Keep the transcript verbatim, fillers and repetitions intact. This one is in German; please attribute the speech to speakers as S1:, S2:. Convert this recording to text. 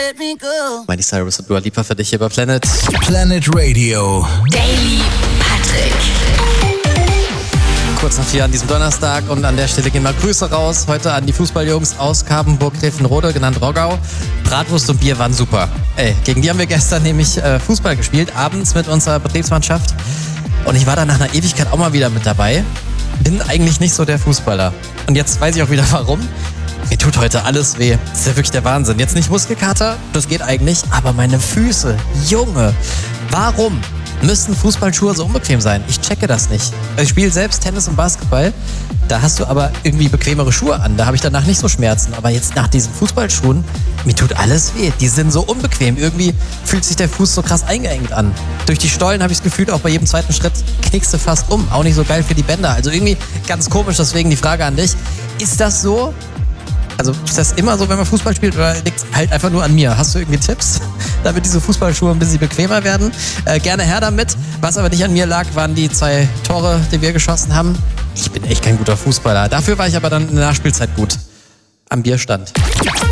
S1: let me go.
S2: Miley Cyrus und Dua Lipa für dich hier bei Planet.
S3: Planet Radio.
S4: Daily Patrick.
S2: Kurz nach vier an diesem Donnerstag und an der Stelle gehen mal Grüße raus. Heute an die Fußballjungs aus Karpenburg-Grevenrode, genannt Roggau. Bratwurst und Bier waren super. Ey, gegen die haben wir gestern nämlich äh, Fußball gespielt, abends mit unserer Betriebsmannschaft. Und ich war da nach einer Ewigkeit auch mal wieder mit dabei. Bin eigentlich nicht so der Fußballer. Und jetzt weiß ich auch wieder warum. Mir tut heute alles weh. Das ist ja wirklich der Wahnsinn. Jetzt nicht Muskelkater, das geht eigentlich, aber meine Füße, Junge, warum müssen Fußballschuhe so unbequem sein? Ich checke das nicht. Ich spiele selbst Tennis und Basketball, da hast du aber irgendwie bequemere Schuhe an. Da habe ich danach nicht so Schmerzen. Aber jetzt nach diesen Fußballschuhen, mir tut alles weh. Die sind so unbequem. Irgendwie fühlt sich der Fuß so krass eingeengt an. Durch die Stollen habe ich das Gefühl, auch bei jedem zweiten Schritt knickst du fast um. Auch nicht so geil für die Bänder. Also irgendwie ganz komisch, deswegen die Frage an dich. Ist das so? Also ist das immer so, wenn man Fußball spielt, oder liegt es halt einfach nur an mir? Hast du irgendwie Tipps, damit diese Fußballschuhe ein bisschen bequemer werden? Äh, gerne her damit. Was aber nicht an mir lag, waren die zwei Tore, die wir geschossen haben. Ich bin echt kein guter Fußballer. Dafür war ich aber dann in der Nachspielzeit gut. Am Bierstand.